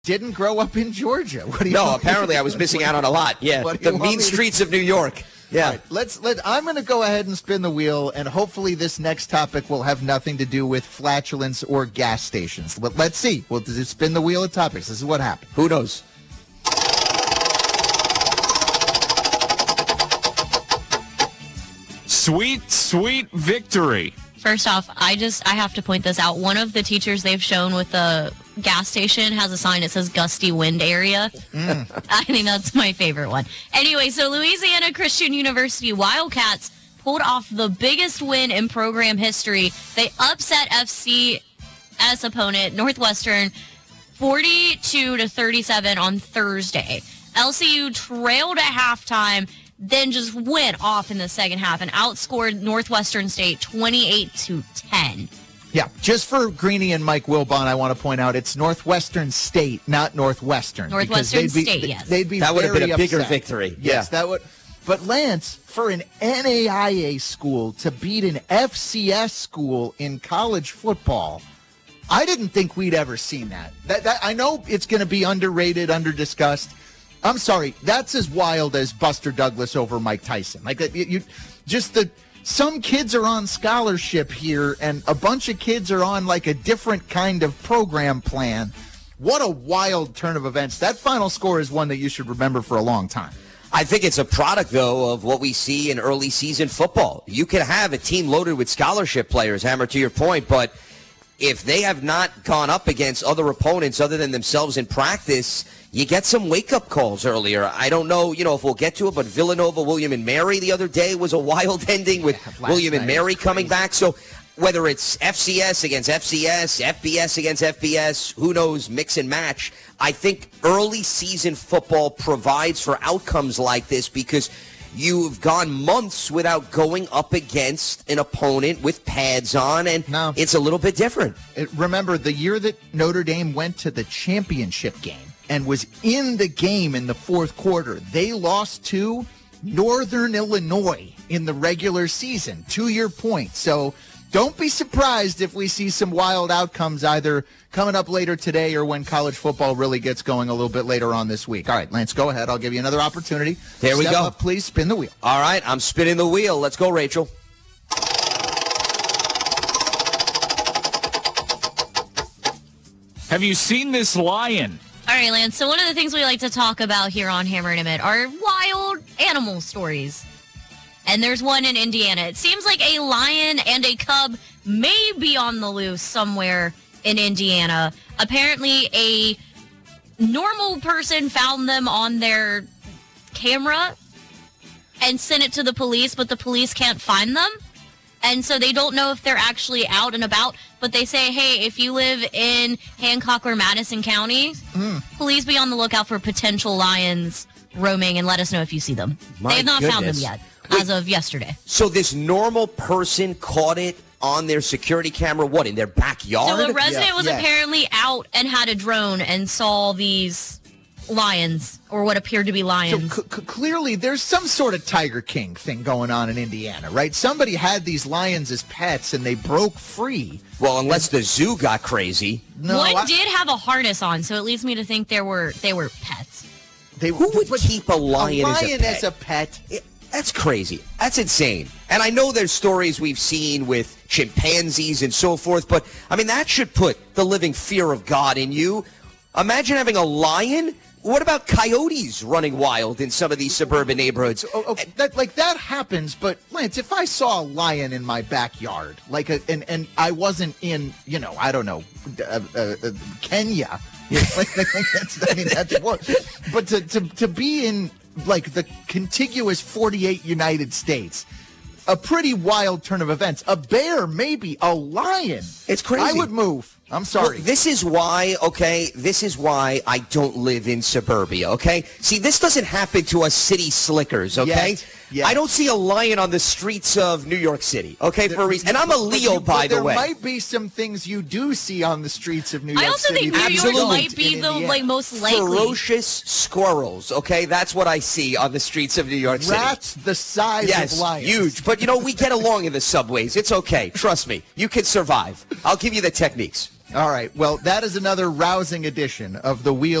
didn't grow up in Georgia. What do you No, apparently I was missing out on a lot. Yeah, the mean streets of New York. Yeah. Right, I'm going to go ahead and spin the wheel, and hopefully this next topic will have nothing to do with flatulence or gas stations. Let's see. We'll spin the wheel of topics. This is what happened. Who knows? Sweet victory. First off, I have to point this out. One of the teachers they've shown with the gas station has a sign that says gusty wind area. I think that's my favorite one. Anyway, so Louisiana Christian University Wildcats pulled off the biggest win in program history. They upset FCS opponent Northwestern 42-37 on Thursday. LCU trailed at halftime, then just went off in the second half and outscored Northwestern State 28-10. Yeah, just for Greeny and Mike Wilbon, I want to point out it's Northwestern State, not Northwestern. Northwestern State, yes. That would have been a bigger upset. victory. Yes, that would. But Lance, for an NAIA school to beat an FCS school in college football, I didn't think we'd ever seen that. That I know it's going to be underrated, underdiscussed. I'm sorry, that's as wild as Buster Douglas over Mike Tyson. Like some kids are on scholarship here, and a bunch of kids are on like a different kind of program plan. What a wild turn of events. That final score is one that you should remember for a long time. I think it's a product, though, of what we see in early season football. You can have a team loaded with scholarship players, Hammer, to your point, but if they have not gone up against other opponents other than themselves in practice, you get some wake-up calls earlier. I don't know, if we'll get to it, but Villanova, William and Mary the other day was a wild ending with William and Mary coming back. So whether it's FCS against FCS, FBS against FBS, who knows, mix and match, I think early season football provides for outcomes like this because you've gone months without going up against an opponent with pads on, and it's a little bit different. Remember, the year that Notre Dame went to the championship game and was in the game in the fourth quarter, they lost to Northern Illinois in the regular season, to your point. So don't be surprised if we see some wild outcomes either coming up later today or when college football really gets going a little bit later on this week. All right, Lance, go ahead. I'll give you another opportunity. There we go. Step up, please. Spin the wheel. All right, I'm spinning the wheel. Let's go, Rachel. Have you seen this lion? All right, Lance. So one of the things we like to talk about here on Hammer and Emmett are wild animal stories. And there's one in Indiana. It seems like a lion and a cub may be on the loose somewhere in Indiana. Apparently, a normal person found them on their camera and sent it to the police, but the police can't find them. And so they don't know if they're actually out and about, but they say, hey, if you live in Hancock or Madison County, please be on the lookout for potential lions roaming and let us know if you see them. They have not found them yet as of yesterday. So this normal person caught it on their security camera, what, in their backyard? So the resident was apparently out and had a drone and saw these lions, or what appeared to be lions. So clearly there's some sort of Tiger King thing going on in Indiana, right? Somebody had these lions as pets and they broke free. Well, unless the zoo got crazy. No, one did have a harness on, so it leads me to think they were pets. Who would keep a lion as a pet? That's crazy. That's insane. And I know there's stories we've seen with chimpanzees and so forth, but, I mean, that should put the living fear of God in you. Imagine having a lion. What about coyotes running wild in some of these suburban neighborhoods? Okay, that happens, but, Lance, if I saw a lion in my backyard, and I wasn't in, I don't know, Kenya, that's what. But to be in, the contiguous 48 United States, a pretty wild turn of events. A bear, maybe. A lion. It's crazy. I would move. I'm sorry. Look, this is why I don't live in suburbia, okay? See, this doesn't happen to us city slickers, okay? Yes. Yeah. I don't see a lion on the streets of New York City, okay, for a reason. And I'm a Leo, by the way. There might be some things you do see on the streets of New York City. I also think New York might be the most likely. Ferocious squirrels, okay? That's what I see on the streets of New York City. Rats the size of lions. Huge. But, we get along in the subways. It's okay. Trust me. You can survive. I'll give you the techniques. All right. Well, that is another rousing edition of the Wheel